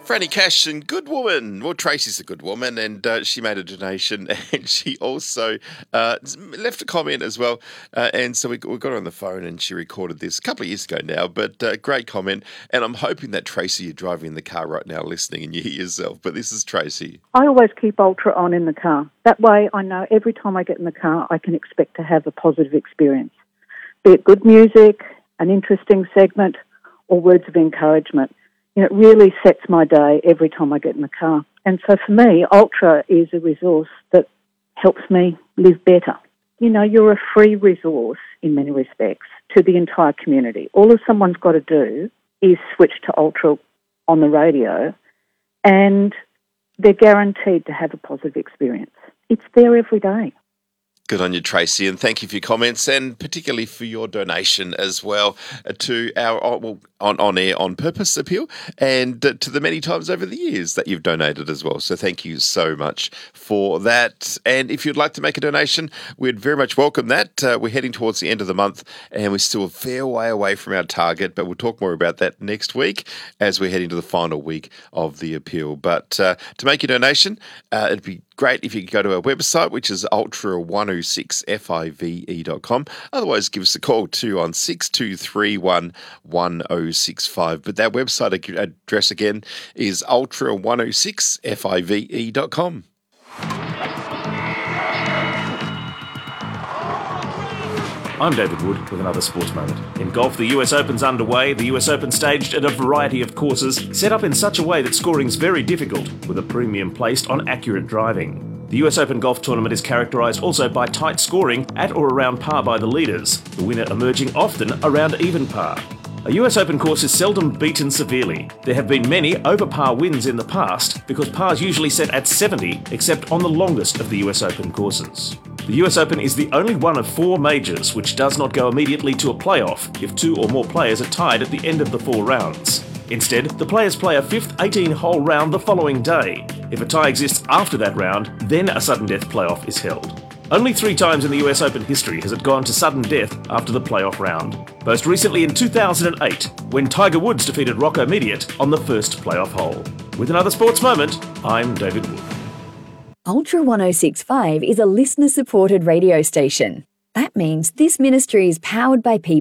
Franny Cash and Good Woman. Well, Tracy's a good woman, and she made a donation, and she also left a comment as well. And so we got her on the phone, and she recorded this a couple of years ago now. But great comment, and I'm hoping that Tracy, you're driving in the car right now, listening, and you hear yourself. But this is Tracy. I always keep Ultra on in the car. That way, I know every time I get in the car, I can expect to have a positive experience, be it good music, an interesting segment, or words of encouragement. You know, it really sets my day every time I get in the car. And so for me, Ultra is a resource that helps me live better. You know, you're a free resource in many respects to the entire community. All that someone's got to do is switch to Ultra on the radio, and they're guaranteed to have a positive experience. It's there every day. Good on you, Tracy, and thank you for your comments, and particularly for your donation as well to our on air on purpose appeal, and to the many times over the years that you've donated as well. So thank you so much for that. And if you'd like to make a donation, we'd very much welcome that. We're heading towards the end of the month, and we're still a fair way away from our target, but we'll talk more about that next week as we're heading to the final week of the appeal. But to make your donation, it'd be great if you could go to our website, which is ultra106five.com. Otherwise, give us a call too on 6231 1065. But that website address again is ultra106five.com. I'm David Wood with another sports moment. In golf, the US Open's underway. The US Open staged at a variety of courses, set up in such a way that scoring's very difficult, with a premium placed on accurate driving. The US Open golf tournament is characterised also by tight scoring at or around par by the leaders, the winner emerging often around even par. A US Open course is seldom beaten severely. There have been many over-par wins in the past because par's usually set at 70, except on the longest of the US Open courses. The US Open is the only one of 4 majors which does not go immediately to a playoff if 2 or more players are tied at the end of the 4 rounds. Instead, the players play a 5th 18-hole round the following day. If a tie exists after that round, then a sudden death playoff is held. Only 3 times in the US Open history has it gone to sudden death after the playoff round. Most recently in 2008, when Tiger Woods defeated Rocco Mediate on the first playoff hole. With another sports moment, I'm David Wood. Ultra 1065 is a listener-supported radio station. That means this ministry is powered by people